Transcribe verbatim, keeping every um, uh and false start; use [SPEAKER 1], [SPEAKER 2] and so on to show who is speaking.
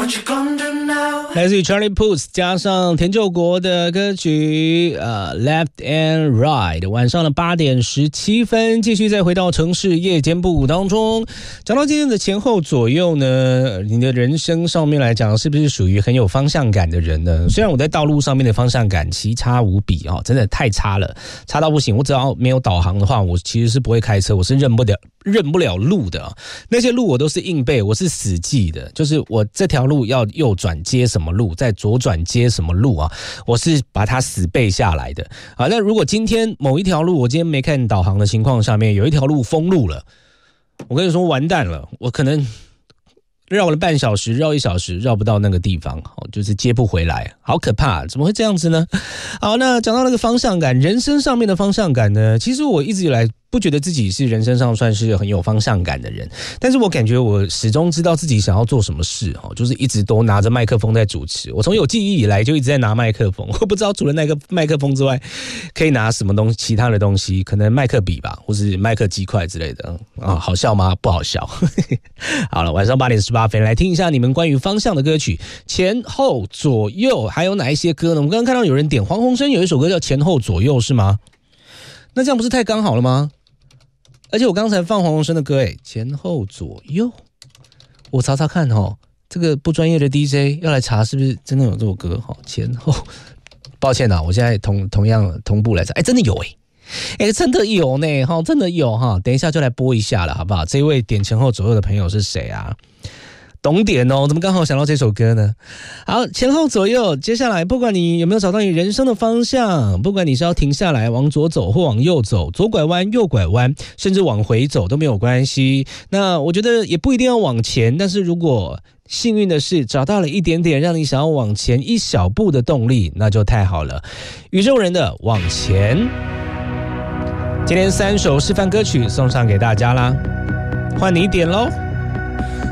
[SPEAKER 1] 来自于 Charlie Puth 加上田救国的歌曲呃 Left and Right。 晚上的八点十七分，继续再回到城市夜间部当中。讲到今天的前后左右呢，你的人生上面来讲是不是属于很有方向感的人呢？虽然我在道路上面的方向感奇差无比哦，真的太差了，差到不行。我只要没有导航的话，我其实是不会开车，我是认不了认不了路的、哦、那些路我都是硬背，我是死记的，就是我这条路要右转接什么路，再左转接什么路啊，我是把它死背下来的啊。那如果今天某一条路我今天没看导航的情况下面，有一条路封路了，我跟你说完蛋了，我可能绕了半小时绕一小时绕不到那个地方，就是接不回来，好可怕，怎么会这样子呢？好，那讲到那个方向感，人生上面的方向感呢，其实我一直以来不觉得自己是人生上算是很有方向感的人，但是我感觉我始终知道自己想要做什么事，就是一直都拿着麦克风在主持。我从有记忆以来就一直在拿麦克风，我不知道除了那个麦克风之外可以拿什么东西，其他的东西可能麦克笔吧，或是麦克鸡块之类的啊，好笑吗？不好笑。好了，晚上八点十八分来听一下你们关于方向的歌曲，前后左右还有哪一些歌呢？我们刚刚看到有人点黄鸿升有一首歌叫前后左右是吗？那这样不是太刚好了吗？而且我刚才放黄鸿升的歌，哎，前后左右，我查查看哦，这个不专业的 D J 要来查是不是真的有这首歌哈？前后，抱歉啊，我现在同同样同步来查，哎，真的有哎，哎，真的有呢，哈，真的有哈，等一下就来播一下了，好不好？这位点前后左右的朋友是谁啊？懂点哦，怎么刚好想到这首歌呢？好，前后左右，接下来不管你有没有找到你人生的方向，不管你是要停下来往左走或往右走，左拐弯右拐弯，甚至往回走都没有关系。那我觉得也不一定要往前，但是如果幸运的是找到了一点点让你想要往前一小步的动力，那就太好了。宇宙人的往前，今天三首示范歌曲送上给大家啦，换你点咯。